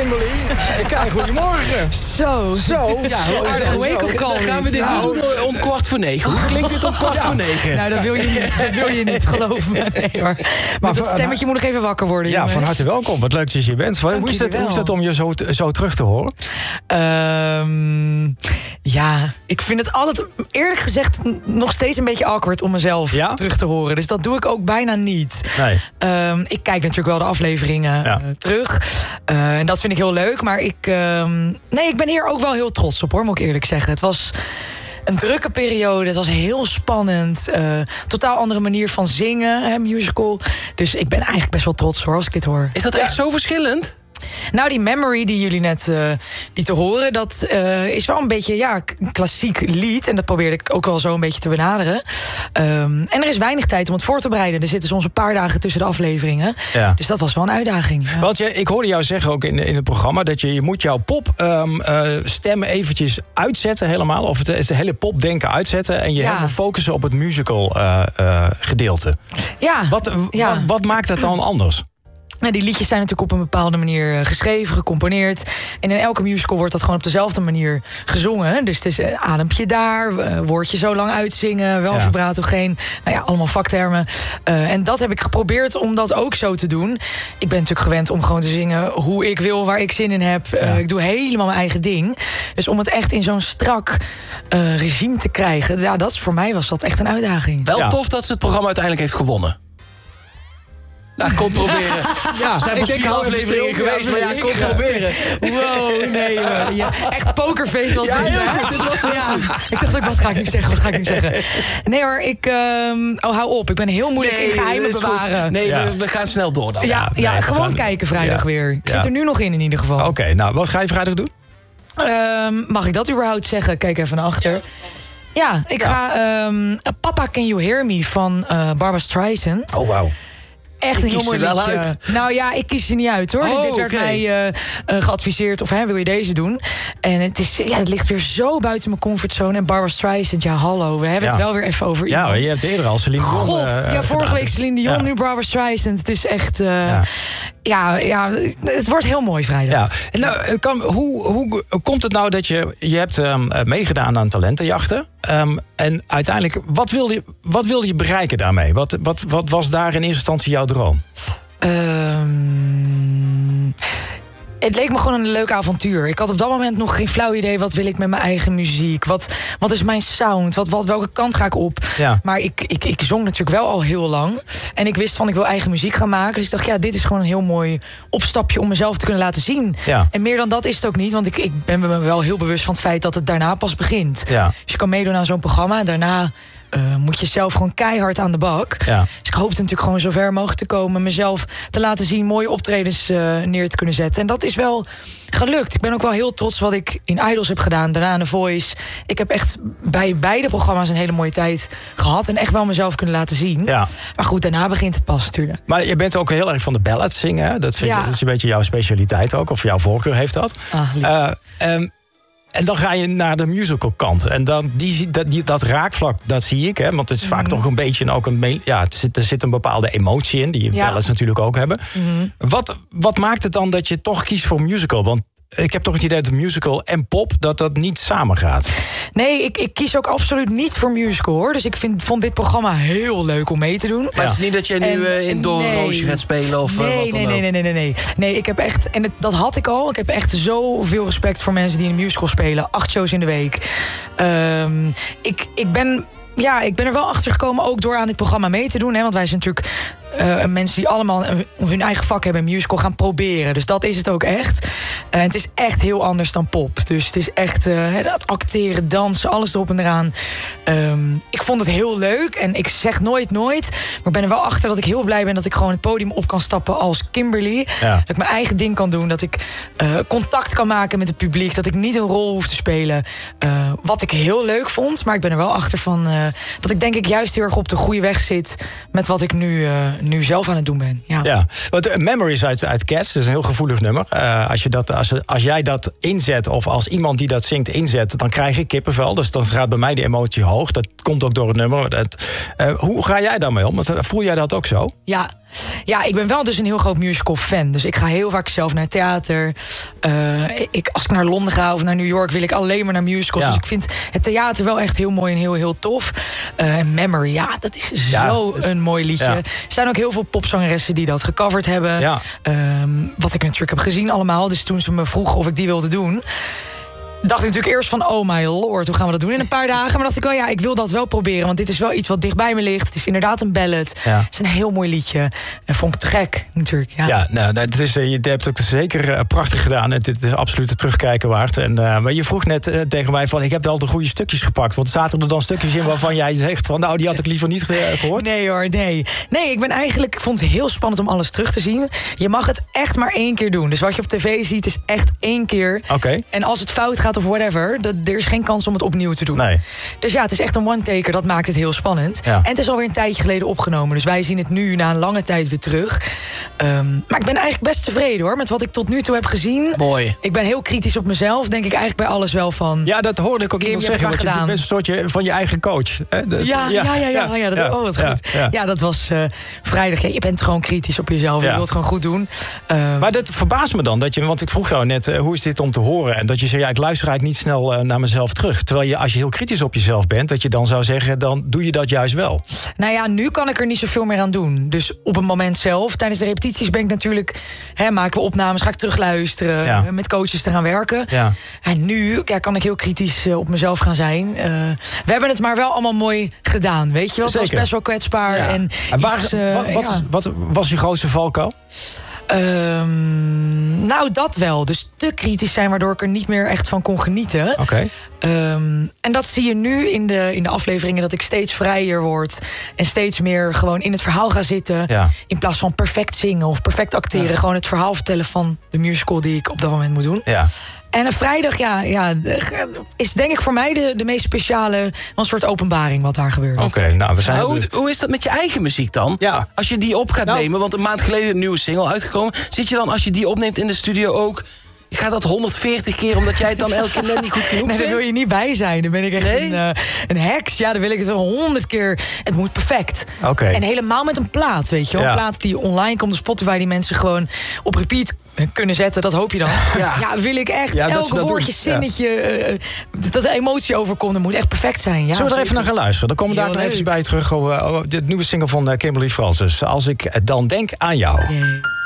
Kimberly. Kijk, goedemorgen. Zo. Ja, aardige wake-up call. Dan gaan we dit doen om 8:15. Hoe klinkt dit om 8:15? Nou, dat wil je niet, geloof me. Nee hoor. Maar dat stemmetje moet nog even wakker worden, Ja, jongens. van harte welkom. Wat leuk dat je hier bent. Hoe is het om je zo terug te horen? Ja, ik vind het altijd, eerlijk gezegd, nog steeds een beetje awkward om mezelf terug te horen. Dus dat doe ik ook bijna niet. Nee. Ik kijk natuurlijk wel de afleveringen terug. En dat vind ik heel leuk. Maar ik ben hier ook wel heel trots op, hoor, moet ik eerlijk zeggen. Het was een drukke periode. Het was heel spannend. Totaal andere manier van zingen, musical. Dus ik ben eigenlijk best wel trots, hoor, als ik dit hoor. Is dat echt zo verschillend? Nou, die Memory die jullie net lieten horen, dat is wel een beetje een klassiek lied. En dat probeerde ik ook wel zo een beetje te benaderen. En er is weinig tijd om het voor te bereiden. Er zitten soms een paar dagen tussen de afleveringen. Ja. Dus dat was wel een uitdaging. Ja. Want ik hoorde jou zeggen ook in het programma dat je moet jouw popstem eventjes uitzetten helemaal. Of het hele popdenken uitzetten. En je helemaal focussen op het musical gedeelte. Ja. Wat maakt dat dan anders? Nou, die liedjes zijn natuurlijk op een bepaalde manier geschreven, gecomponeerd. En in elke musical wordt dat gewoon op dezelfde manier gezongen. Dus het is een adempje daar, woordje zo lang uitzingen, wel vibratogeen. Nou ja, allemaal vaktermen. En dat heb ik geprobeerd om dat ook zo te doen. Ik ben natuurlijk gewend om gewoon te zingen hoe ik wil, waar ik zin in heb. Ik doe helemaal mijn eigen ding. Dus om het echt in zo'n strak regime te krijgen, voor mij was dat echt een uitdaging. Wel tof dat ze het programma uiteindelijk heeft gewonnen. Nou, kom proberen. Er zijn pas 4 afleveringen geweest, maar kom proberen. Wow, nee. Echt pokerface was dit. Dit was ik dacht ook, wat ga ik nu zeggen? Nee hoor, hou op. Ik ben heel moeilijk in geheimen bewaren. Goed. Nee, we gaan snel door dan. Gewoon kijken vrijdag weer. Ik zit er nu nog in ieder geval. Oké, nou, wat ga je vrijdag doen? Mag ik dat überhaupt zeggen? Kijk even naar achter. Ja, ik ga Papa Can You Hear Me van Barbra Streisand. Oh, wauw. Echt een heel mooi liedje. Uit. Nou ja, ik kies ze niet uit, hoor. Dit werd mij geadviseerd, of wil je deze doen? En het ligt weer zo buiten mijn comfortzone. En Barbra Streisand, hallo, we hebben het wel weer even over iemand. Ja, je hebt eerder al Celine Dion. Vorige week Celine Dion, nu Barbra Streisand. Het is echt... het wordt heel mooi vrijdag. Ja. Nou, hoe komt het nou dat je hebt meegedaan aan talentenjachten? En uiteindelijk, wat wilde je bereiken daarmee? Wat was daar in eerste instantie jouw droom? Het leek me gewoon een leuk avontuur. Ik had op dat moment nog geen flauw idee, wat wil ik met mijn eigen muziek? Wat is mijn sound? Welke kant ga ik op? Ja. Maar ik zong natuurlijk wel al heel lang. En ik wist van, ik wil eigen muziek gaan maken. Dus ik dacht, dit is gewoon een heel mooi opstapje om mezelf te kunnen laten zien. Ja. En meer dan dat is het ook niet. Want ik ben me wel heel bewust van het feit dat het daarna pas begint. Ja. Dus je kan meedoen aan zo'n programma en daarna... moet je zelf gewoon keihard aan de bak. Ja. Dus ik hoopte natuurlijk gewoon zo ver mogelijk te komen, mezelf te laten zien, mooie optredens neer te kunnen zetten. En dat is wel gelukt. Ik ben ook wel heel trots wat ik in Idols heb gedaan, daarna in The Voice. Ik heb echt bij beide programma's een hele mooie tijd gehad en echt wel mezelf kunnen laten zien. Ja. Maar goed, daarna begint het pas natuurlijk. Maar je bent ook heel erg van de ballads zingen, hè? Dat is een beetje jouw specialiteit ook, of jouw voorkeur heeft dat. En dan ga je naar de musical kant. En dan dat raakvlak, dat zie ik. Hè, want het is vaak toch een beetje ook een... Ja, er zit een bepaalde emotie in, die je ballads natuurlijk ook hebben. Wat maakt het dan dat je toch kiest voor musical? Want ik heb toch het idee dat musical en pop, dat niet samen gaat. Nee, ik kies ook absoluut niet voor musical, hoor. Dus ik vond dit programma heel leuk om mee te doen. Maar het is niet dat je nu in Doornroosje gaat spelen of wat dan ook? Nee, ik heb echt... En dat had ik al. Ik heb echt zoveel respect voor mensen die in een musical spelen. 8 shows in de week. Ik ben er wel achter gekomen ook door aan dit programma mee te doen. Hè, want wij zijn natuurlijk mensen die allemaal hun eigen vak hebben en musical gaan proberen. Dus dat is het ook echt. En het is echt heel anders dan pop. Dus het is echt dat acteren, dansen, alles erop en eraan. Ik vond het heel leuk. En ik zeg nooit, maar ik ben er wel achter dat ik heel blij ben dat ik gewoon het podium op kan stappen als Kimberly. Ja. Dat ik mijn eigen ding kan doen. Dat ik contact kan maken met het publiek. Dat ik niet een rol hoef te spelen. Wat ik heel leuk vond. Maar ik ben er wel achter van dat ik denk ik juist heel erg op de goede weg zit met wat ik nu zelf aan het doen ben. Ja. Want Memories uit Cats, dat is een heel gevoelig nummer. Als jij dat inzet, of als iemand die dat zingt inzet, dan krijg ik kippenvel. Dus dan gaat bij mij die emotie hoog. Dat komt ook door het nummer. Hoe ga jij daarmee om? Voel jij dat ook zo? Ja. Ja, ik ben wel dus een heel groot musical fan. Dus ik ga heel vaak zelf naar theater. Als ik naar Londen ga of naar New York, wil ik alleen maar naar musicals. Ja. Dus ik vind het theater wel echt heel mooi en heel, heel tof. Memory, ja, dat is een mooi liedje. Ja. Er zijn ook heel veel popzangeressen die dat gecoverd hebben. Ja. Wat ik natuurlijk heb gezien allemaal. Dus toen ze me vroegen of ik die wilde doen, dacht ik natuurlijk eerst van, oh my lord, hoe gaan we dat doen in een paar dagen? Maar dacht ik, ik wil dat wel proberen, want dit is wel iets wat dichtbij me ligt. Het is inderdaad een ballad. Ja. Het is een heel mooi liedje. En vond ik te gek, natuurlijk. Ja, je hebt het zeker prachtig gedaan. Het is absoluut het terugkijken waard. Maar je vroeg net tegen mij van, ik heb wel de goede stukjes gepakt. Want zaten er dan stukjes in waarvan jij zegt van, nou, die had ik liever niet gehoord? Nee hoor, nee. Nee, ik vond het heel spannend om alles terug te zien. Je mag het echt maar 1 keer doen. Dus wat je op tv ziet is echt 1 keer. Okay. En als het fout gaat of whatever, er is geen kans om het opnieuw te doen. Nee. Dus ja, het is echt een one-taker. Dat maakt het heel spannend. Ja. En het is alweer een tijdje geleden opgenomen. Dus wij zien het nu na een lange tijd weer terug. Maar ik ben eigenlijk best tevreden hoor, met wat ik tot nu toe heb gezien. Mooi. Ik ben heel kritisch op mezelf. Denk ik eigenlijk bij alles wel van. Ja, dat hoorde ik ook iemand zeggen. Want je bent een soortje van je eigen coach. Hè? Wat goed. Ja, dat was vrijdag. Ja, je bent gewoon kritisch op jezelf. Je wilt het gewoon goed doen. Maar dat verbaast me dan. Want ik vroeg jou net, hoe is dit om te horen? En dat je zei, ik luister eigenlijk niet snel naar mezelf terug. Terwijl als je heel kritisch op jezelf bent, dat je dan zou zeggen, dan doe je dat juist wel. Nou ja, nu kan ik er niet zoveel meer aan doen. Dus op het moment zelf, tijdens de repetities ben ik natuurlijk, maken we opnames, ga ik terugluisteren, met coaches te gaan werken. Ja. En nu kan ik heel kritisch op mezelf gaan zijn. We hebben het maar wel allemaal mooi gedaan, weet je wel. Het was best wel kwetsbaar. Ja. En wat was je grootste valkuil? Nou, dat wel. Dus te kritisch zijn, waardoor ik er niet meer echt van kon genieten. Okay. En dat zie je nu in de afleveringen, dat ik steeds vrijer word en steeds meer gewoon in het verhaal ga zitten. Ja. In plaats van perfect zingen of perfect acteren. Ja. Gewoon het verhaal vertellen van de musical die ik op dat moment moet doen. Ja. En een vrijdag, is denk ik voor mij de meest speciale, een soort openbaring wat daar gebeurt. Oké, nou, we zijn. Hoe is dat met je eigen muziek dan? Ja. Als je die op gaat nemen, want een maand geleden een nieuwe single uitgekomen. Zit je dan, als je die opneemt in de studio ook, gaat dat 140 keer omdat jij het dan elke keer net niet goed genoeg vindt? Nee, daar wil je niet bij zijn. Dan ben ik echt een heks. Ja, dan wil ik het wel 100 keer. Het moet perfect. Okay. En helemaal met een plaat, weet je wel. Een plaat die online komt op Spotify, die mensen gewoon op repeat kunnen zetten, dat hoop je dan. Ja, wil ik echt elke woordje, zinnetje, dat de emotie overkomt, dat moet echt perfect zijn. Ja, zullen we er even naar gaan luisteren? Dan komen we daar nog even bij terug. De nieuwe single van Kimberly Francis. Als ik dan denk aan jou. Yeah.